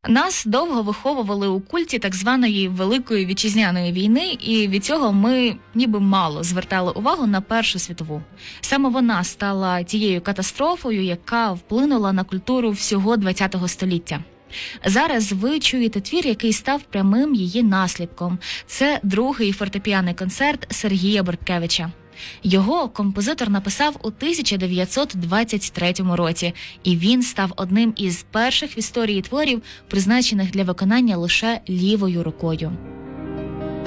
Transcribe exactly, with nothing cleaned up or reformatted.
Нас довго виховували у культі так званої Великої Вітчизняної війни, і від цього ми ніби мало звертали увагу на Першу світову. Саме вона стала тією катастрофою, яка вплинула на культуру всього ХХ століття. Зараз ви чуєте твір, який став прямим її наслідком. Це другий фортепіаний концерт Сергія Борткевича. Його композитор написав у тисяча дев'ятсот двадцять третьому році, і він став одним із перших в історії творів, призначених для виконання лише лівою рукою.